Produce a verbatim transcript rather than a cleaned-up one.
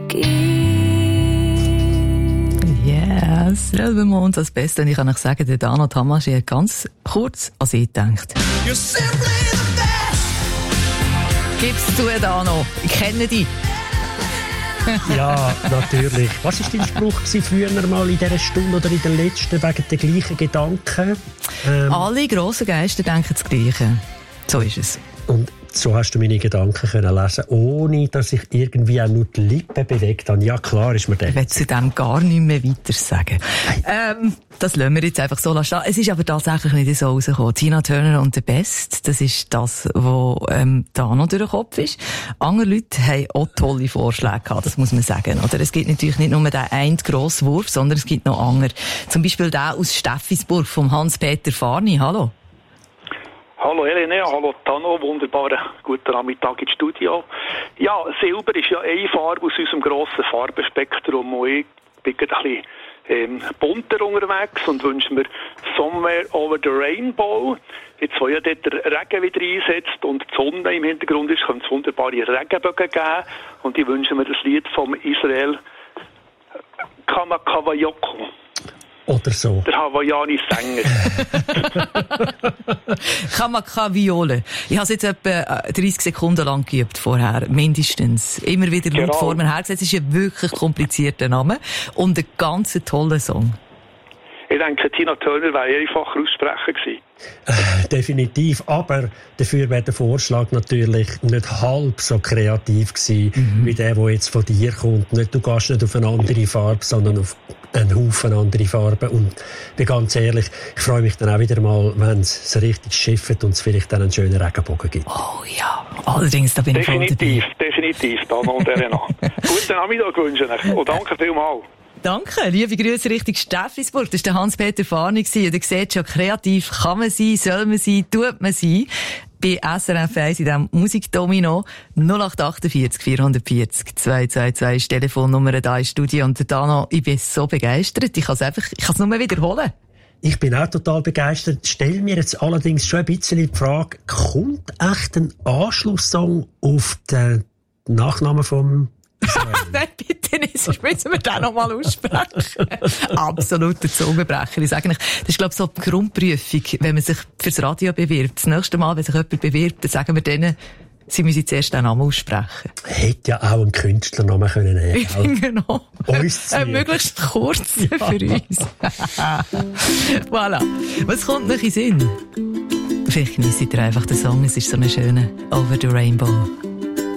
Yes, selber Mond, das Beste. Und ich kann euch sagen, der Dano Tamashi hat ganz kurz an sie gedacht. You're simply the best. Gib's zu, Dano. Ich kenne dich. Ja, natürlich. Was war dein Spruch früher mal in dieser Stunde oder in der letzten wegen der gleichen Gedanken? Ähm, Alle grossen Geister denken das Gleiche. So ist es. Und so hast du meine Gedanken können lesen, ohne dass ich irgendwie auch nur die Lippen bewegt habe. Ja, klar ist mir das. Ich will zu dem gar nicht mehr weiter sagen. Ähm, das lassen wir jetzt einfach so lassen. Es ist aber tatsächlich nicht so rausgekommen. Tina Turner und The Best, das ist das, was ähm, da noch durch den Kopf ist. Andere Leute haben auch tolle Vorschläge gehabt, das muss man sagen. Oder es gibt natürlich nicht nur den einen grossen Wurf, sondern es gibt noch andere. Zum Beispiel der aus Steffisburg vom Hans-Peter Farni. Hallo. Hallo Helene, hallo Tano, wunderbaren guten Nachmittag ins Studio. Ja, Silber ist ja eine Farbe aus unserem grossen Farbenspektrum und ich bin ein bisschen ähm, bunter unterwegs und wünsche mir Somewhere Over the Rainbow. Jetzt, wo ja dort der Regen wieder einsetzt und die Sonne im Hintergrund ist, können es wunderbare Regenbögen geben und ich wünsche mir das Lied vom Israel Kamakawayoko. Oder so. Der Hawaiiani-Sänger. Kamakaviole. Ich habe es jetzt etwa dreißig Sekunden lang geübt vorher, mindestens. Immer wieder laut vor mir hergesetzt. Es ist ein wirklich komplizierter Name und ein ganz toller Song. Ich denke, Tina Turner wäre einfacher aussprechen gewesen. Äh, definitiv, aber dafür wäre der Vorschlag natürlich nicht halb so kreativ gewesen, mhm. wie der, der jetzt von dir kommt. Nicht, du gehst nicht auf eine andere Farbe, sondern auf einen Haufen andere Farben. Und bin ganz ehrlich, ich freue mich dann auch wieder mal, wenn es so richtig schifft und es vielleicht dann einen schönen Regenbogen gibt. Oh ja, allerdings, da bin ich voll dabei. Definitiv, definitiv, Dana und Elena. Guten Nachmittag wünsche ich und danke vielmals. Danke, liebe Grüße Richtung Steffisburg. Das war der Hans-Peter Farni. Und ihr seht schon, kreativ kann man sein, soll man sein, tut man sein. Bei S R F eins in diesem Musikdomino null acht achtundvierzig vierhundertvierzig zweihundertzweiundzwanzig ist die Telefonnummer da im Studio. Und der Dano, ich bin so begeistert. Ich kann es einfach, ich kann es nur mehr wiederholen. Ich bin auch total begeistert. Stell mir jetzt allerdings schon ein bisschen die Frage, kommt echt ein Anschlusssong auf den Nachnamen vom Nein, bitte nicht, sonst müssen wir den noch mal aussprechen. Absoluter Zungenbrecher. Ich sage nicht, das ist, glaube ich, so die Grundprüfung, wenn man sich fürs Radio bewirbt. Das nächste Mal, wenn sich jemand bewirbt, dann sagen wir denen, sie müssen zuerst den Namen aussprechen. Hätte ja auch einen Künstlernamen können nehmen. Ich finde noch. Uns äh, möglichst kurz ja. für uns. Voilà. Was kommt noch in den Sinn? Vielleicht genießt ihr einfach den Song, es ist so ein schöner Over the Rainbow.